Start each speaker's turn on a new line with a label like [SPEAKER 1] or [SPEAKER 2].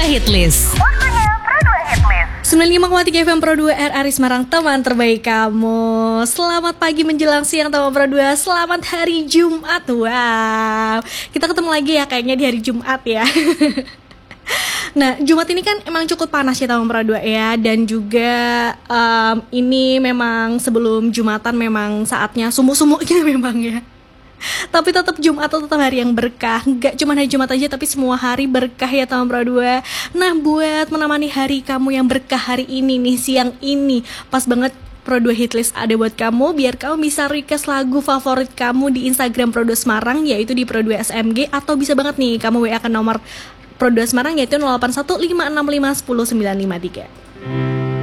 [SPEAKER 1] Hitlist. 95,3 FM Pro 2 RRI Semarang, teman terbaik kamu. Selamat pagi menjelang siang teman Pro 2. Selamat hari Jumat. Wow, kita ketemu lagi ya kayaknya di hari Jumat ya. Nah, Jumat ini kan emang cukup panas ya teman Pro 2 ya. Dan juga ini memang sebelum Jumatan memang saatnya sumuk-sumuk gitu memang ya. Tapi tetap Jumat atau tetap hari yang berkah. Gak cuma hari Jumat aja, tapi semua hari berkah ya teman Pro 2. Nah, buat menemani hari kamu yang berkah hari ini nih, siang ini, pas banget Pro 2 Hitlist ada buat kamu. Biar kamu bisa request lagu favorit kamu di Instagram Pro 2 Semarang, yaitu di Pro 2 SMG. Atau bisa banget nih kamu WA ke nomor Pro 2 Semarang, yaitu 0815651093.